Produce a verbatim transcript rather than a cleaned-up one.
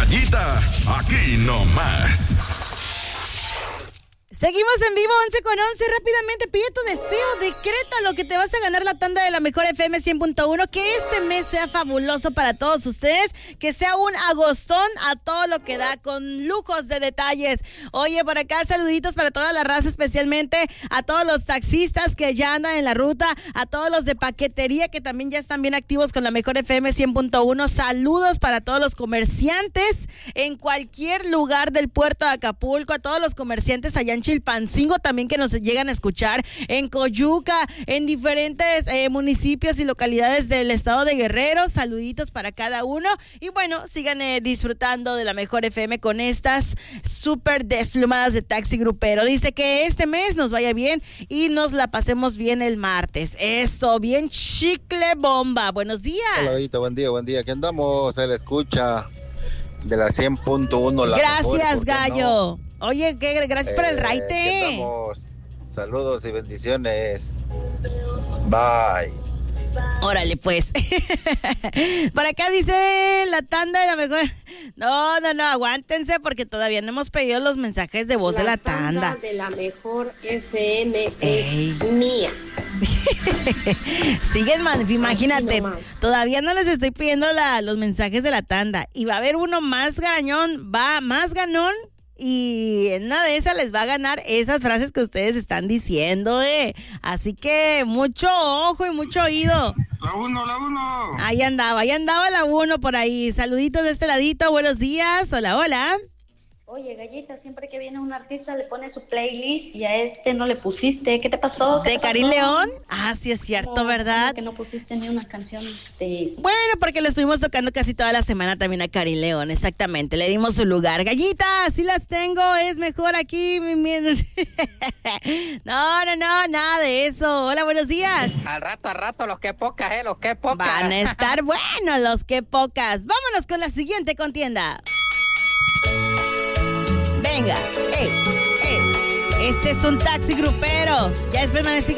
Gallita, aquí nomás. Seguimos en vivo, once con once. Rápidamente pide tu deseo, decreta lo que te vas a ganar la tanda de la mejor F M cien punto uno. Que este mes sea fabuloso para todos ustedes, que sea un agostón a todo lo que da, con lujos de detalles. Oye, por acá saluditos para toda la raza, especialmente a todos los taxistas que ya andan en la ruta, a todos los de paquetería que también ya están bien activos con la mejor F M cien punto uno. Saludos para todos los comerciantes en cualquier lugar del puerto de Acapulco, a todos los comerciantes allá en Chilpancingo también que nos llegan a escuchar, en Coyuca, en diferentes eh, municipios y localidades del estado de Guerrero. Saluditos para cada uno y bueno, sigan eh, disfrutando de la mejor F M con estas súper desplumadas de Taxi Grupero. Dice que este mes nos vaya bien y nos la pasemos bien el martes. Eso, bien chicle bomba. Buenos días. Hola, Gallita, buen día, buen día. Aquí andamos, se le escucha de la cien punto uno. Gracias, Gallo. No? Oye, ¿qué? Gracias eh, por el raite. Saludos y bendiciones. Bye. Órale, pues. Por acá dice la tanda de la mejor. No, no, no, aguántense porque todavía no hemos pedido los mensajes de voz la de la tanda. tanda de la mejor F M es Ey. mía. Siguen, man, imagínate. Todavía no les estoy pidiendo la, los mensajes de la tanda. Y va a haber uno más gañón, va más ganón. Y en una de esas les va a ganar esas frases que ustedes están diciendo, eh. Así que mucho ojo y mucho oído. La uno, la uno. Ahí andaba, ahí andaba la uno por ahí. Saluditos de este ladito, buenos días. Hola, hola. Oye, Gallita, siempre que viene un artista le pone su playlist y a este no le pusiste. ¿Qué te pasó? ¿Qué ¿De te Karim pasó? León? Ah, sí es cierto, ¿Cómo, ¿verdad? cómo que no pusiste ni una canción de... Bueno, porque le estuvimos tocando casi toda la semana también a Karim León, exactamente. Le dimos su lugar. Gallita, sí las tengo, es mejor aquí. Mi, mi... No, no, no, nada de eso. Hola, buenos días. Al rato, al rato, los que pocas, eh, los que pocas. Van a estar buenos los que pocas. Vámonos con la siguiente contienda. Venga, hey, hey. Este es un Taxi Grupero. Ya después me decís